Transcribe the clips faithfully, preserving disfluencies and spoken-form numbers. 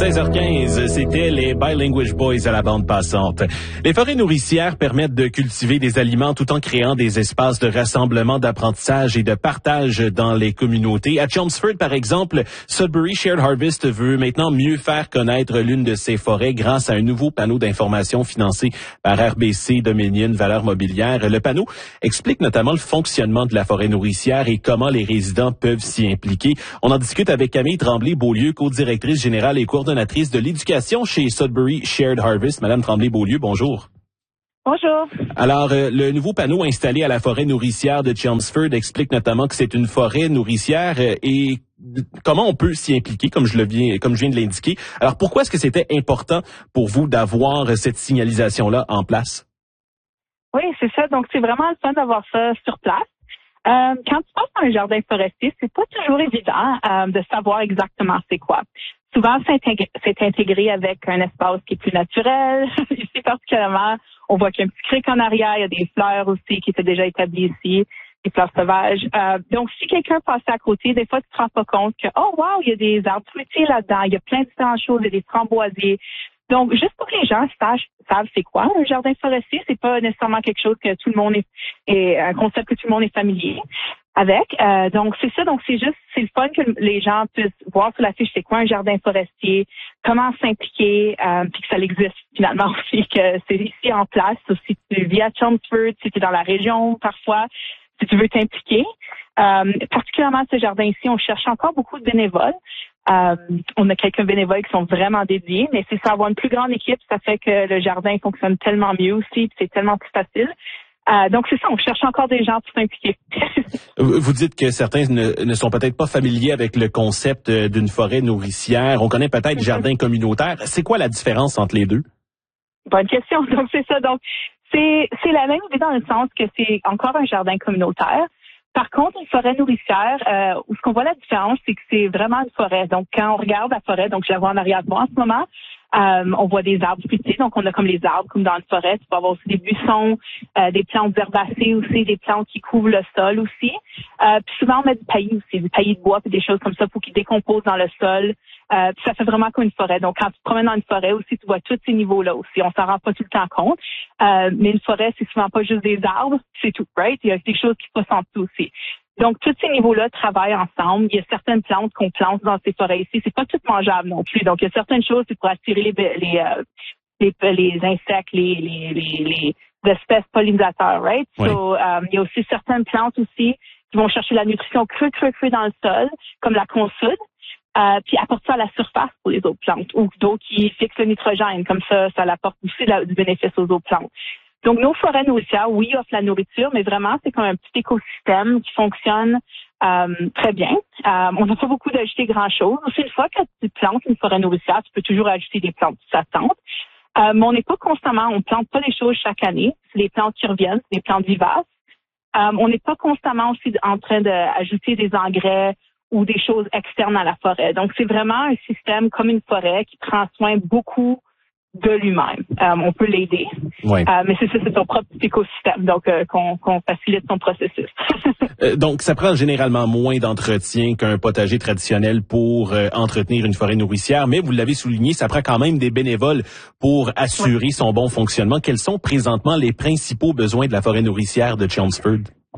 seize heures quinze, c'était les Bilinguage Boys à la bande passante. Les forêts nourricières permettent de cultiver des aliments tout en créant des espaces de rassemblement, d'apprentissage et de partage dans les communautés. À Chelmsford, par exemple, Sudbury Shared Harvest veut maintenant mieux faire connaître l'une de ses forêts grâce à un nouveau panneau d'information financé par R B C Dominion Valeurs Mobilières. Le panneau explique notamment le fonctionnement de la forêt nourricière et comment les résidents peuvent s'y impliquer. On en discute avec Camille Tremblay-Beaulieu, co-directrice générale et coordonnatrice de l'éducation chez Sudbury Shared Harvest. Madame Tremblay-Beaulieu, bonjour. Bonjour. Alors, euh, le nouveau panneau installé à la forêt nourricière de Chelmsford explique notamment que c'est une forêt nourricière euh, et comment on peut s'y impliquer, comme je le viens, comme je viens de l'indiquer. Alors, pourquoi est-ce que c'était important pour vous d'avoir cette signalisation-là en place? Oui, c'est ça. Donc, c'est vraiment le fun d'avoir ça sur place. Euh, quand tu passes dans un jardin forestier, c'est pas toujours évident euh, de savoir exactement c'est quoi. Souvent, c'est intégré, c'est intégré avec un espace qui est plus naturel. Ici, particulièrement, on voit qu'il y a un petit cric en arrière, il y a des fleurs aussi qui étaient déjà établies ici, des fleurs sauvages. Euh, donc, si quelqu'un passait à côté, des fois, tu te rends pas compte que, oh wow, il y a des arbres fruitiers là-dedans, il y a plein de différentes choses, il y a des framboisiers. Donc, juste pour que les gens sachent, savent c'est quoi un jardin forestier, c'est pas nécessairement quelque chose que tout le monde est, est un concept que tout le monde est familier avec. Euh, donc, c'est ça. Donc, c'est juste, c'est le fun que les gens puissent voir sur la fiche c'est quoi un jardin forestier, comment s'impliquer, euh, puis que ça existe finalement aussi, que c'est ici en place. Si tu vis à Chelmsford, si tu es dans la région parfois, si tu veux t'impliquer. Euh, particulièrement ce jardin ici, on cherche encore beaucoup de bénévoles. Euh, on a quelques bénévoles qui sont vraiment dédiés, mais c'est ça, avoir une plus grande équipe, ça fait que le jardin fonctionne tellement mieux aussi, puis c'est tellement plus facile. Euh, donc c'est ça, on cherche encore des gens pour s'impliquer. Vous dites que certains ne, ne sont peut-être pas familiers avec le concept d'une forêt nourricière. On connaît peut-être le jardin communautaire. C'est quoi la différence entre les deux? Bonne question. Donc c'est ça. Donc c'est c'est la même idée dans le sens que c'est encore un jardin communautaire. Par contre, une forêt nourricière, euh, où ce qu'on voit la différence, c'est que c'est vraiment une forêt. Donc, quand on regarde la forêt, donc je la vois en arrière de moi en ce moment, euh, on voit des arbres fruitiers. Donc, on a comme les arbres, comme dans une forêt. Tu peux avoir aussi des buissons, euh, des plantes herbacées aussi, des plantes qui couvrent le sol aussi. Euh, puis souvent, on met du paillis aussi, du paillis de bois, puis des choses comme ça pour qu'ils décomposent dans le sol. Euh, puis ça fait vraiment comme une forêt. Donc, quand tu te promènes dans une forêt aussi, tu vois tous ces niveaux-là aussi. On s'en rend pas tout le temps compte. Euh, mais une forêt, c'est souvent pas juste des arbres, c'est tout, right? Il y a des choses qui passent en dessous aussi. Donc, tous ces niveaux-là travaillent ensemble. Il y a certaines plantes qu'on plante dans ces forêts ici. C'est pas tout mangeable non plus. Donc, il y a certaines choses qui pour attirer les, les, euh, les, les insectes, les, les, les, les espèces pollinisateurs, right? Oui. So, euh, il y a aussi certaines plantes aussi qui vont chercher la nutrition crue, crue, crue dans le sol, comme la consoude. Euh, puis apporte ça à la surface pour les autres plantes ou d'autres qui fixent le nitrogène. Comme ça, ça apporte aussi la, du bénéfice aux autres plantes. Donc, nos forêts nourricières, oui, offrent la nourriture, mais vraiment, c'est comme un petit écosystème qui fonctionne euh, très bien. Euh, on n'a pas beaucoup d'ajouter grand-chose. Aussi, une fois que tu plantes une forêt nourricière, tu peux toujours ajouter des plantes si ça tente. Euh, mais on n'est pas constamment, on plante pas des choses chaque année. C'est des plantes qui reviennent, c'est des plantes vivaces. Euh, on n'est pas constamment aussi en train d'ajouter des engrais ou des choses externes à la forêt. Donc, c'est vraiment un système comme une forêt qui prend soin beaucoup de lui-même. Euh, on peut l'aider, Oui. euh, mais c'est ça, c'est son propre écosystème, donc euh, qu'on, qu'on facilite son processus. euh, donc, ça prend généralement moins d'entretien qu'un potager traditionnel pour euh, entretenir une forêt nourricière, mais vous l'avez souligné, ça prend quand même des bénévoles pour assurer oui. son bon fonctionnement. Quels sont présentement les principaux besoins de la forêt nourricière de Chelmsford?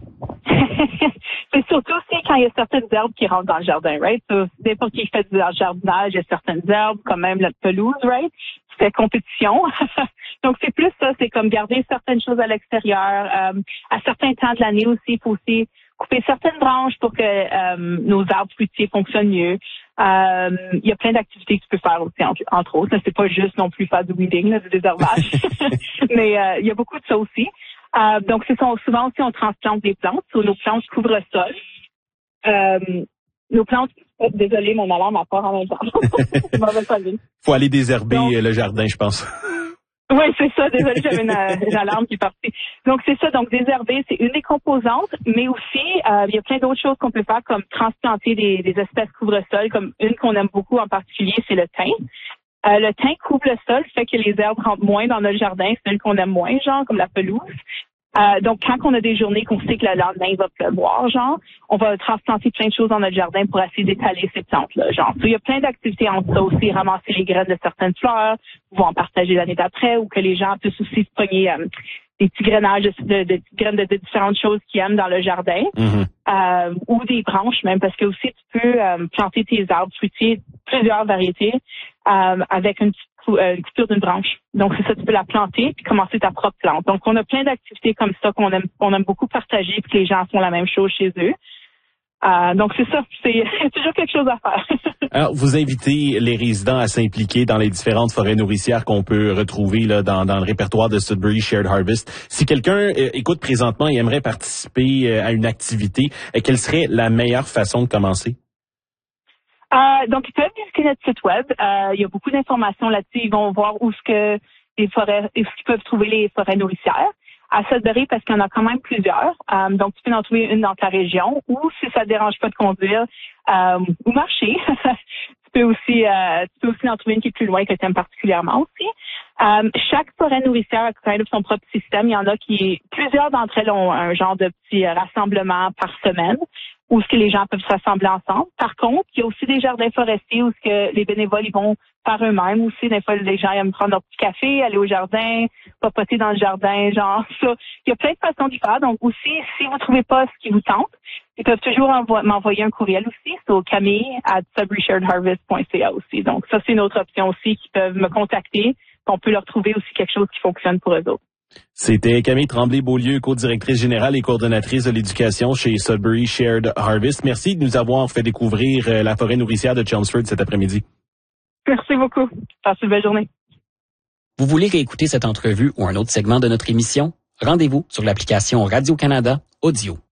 C'est surtout aussi quand il y a certaines herbes qui rentrent dans le jardin, right? So, n'importe qui fait du jardinage, il y a certaines herbes, comme même la pelouse, right? C'est compétition. Donc, c'est plus ça, c'est comme garder certaines choses à l'extérieur. Euh, à certains temps de l'année aussi, il faut aussi couper certaines branches pour que euh, nos arbres fruitiers fonctionnent mieux. Euh, il y a plein d'activités que tu peux faire aussi, entre, entre autres. C'est pas juste non plus faire du weeding, là, du désherbage. Mais euh, il y a beaucoup de ça aussi. Euh, donc, c'est ça, souvent aussi, on transplante des plantes. So, nos plantes couvrent le sol. Euh, nos plantes... Oh, désolée, mon alarme a part en même temps. C'est mauvais famille. Faut aller désherber donc, le jardin, je pense. Oui, c'est ça. Désolée, j'avais une, une alarme qui est partie. Donc, c'est ça. Donc, désherber, c'est une des composantes, mais aussi, euh, il y a plein d'autres choses qu'on peut faire, comme transplanter des, des espèces couvre-sol, comme une qu'on aime beaucoup en particulier, c'est le thym. Euh, le thym couvre le sol, fait que les herbes rentrent moins dans notre jardin. C'est une qu'on aime moins, genre, comme la pelouse. Euh, donc, quand on a des journées qu'on sait que le lendemain, il va pleuvoir, genre, on va transplanter plein de choses dans notre jardin pour essayer d'étaler ces plantes-là, genre. Il y a plein d'activités entre ça aussi, ramasser les graines de certaines fleurs, pouvoir en partager l'année d'après, ou que les gens puissent aussi se pogner euh, des petits grainages de, de, de, de graines de, de différentes choses qu'ils aiment dans le jardin, mm-hmm. euh, ou des branches même, parce que aussi tu peux euh, planter tes arbres fruitiers, plusieurs variétés, euh, avec une petite une coupure d'une branche. Donc, c'est ça, tu peux la planter puis commencer ta propre plante. Donc, on a plein d'activités comme ça qu'on aime, on aime beaucoup partager puis que les gens font la même chose chez eux. Euh, donc, c'est ça. C'est toujours quelque chose à faire. Alors, vous invitez les résidents à s'impliquer dans les différentes forêts nourricières qu'on peut retrouver là, dans, dans le répertoire de Sudbury Shared Harvest. Si quelqu'un euh, écoute présentement et aimerait participer euh, à une activité, euh, quelle serait la meilleure façon de commencer? Euh, donc, ils peuvent visiter notre site web. Euh, il y a beaucoup d'informations là-dessus. Ils vont voir où ce que les forêts, où ce qu'ils peuvent trouver les forêts nourricières. À Sudbury, parce qu'il y en a quand même plusieurs. Euh, donc, tu peux en trouver une dans ta région ou, si ça te dérange pas de conduire, euh, ou marcher. tu peux aussi, euh, tu peux aussi en trouver une qui est plus loin que tu aimes particulièrement aussi. Euh, chaque forêt nourricière a quand même son propre système. Il y en a qui, plusieurs d'entre elles ont un genre de petit rassemblement par semaine, où ce que les gens peuvent se rassembler ensemble. Par contre, il y a aussi des jardins forestiers où ce que les bénévoles ils vont par eux-mêmes aussi. Des fois, les gens aiment prendre leur petit café, aller au jardin, papoter dans le jardin, genre ça. Il y a plein de façons d'y faire. Donc aussi, si vous trouvez pas ce qui vous tente, ils peuvent toujours envo- m'envoyer un courriel aussi. C'est au camille à sudbury shared harvest point c a aussi. Donc ça, c'est une autre option aussi qui peuvent me contacter. On peut leur trouver aussi quelque chose qui fonctionne pour eux autres. C'était Camille Tremblay-Beaulieu, co-directrice générale et coordonnatrice de l'éducation chez Sudbury Shared Harvest. Merci de nous avoir fait découvrir la forêt nourricière de Chelmsford cet après-midi. Merci beaucoup. Passez une belle journée. Vous voulez réécouter cette entrevue ou un autre segment de notre émission? Rendez-vous sur l'application Radio-Canada Audio.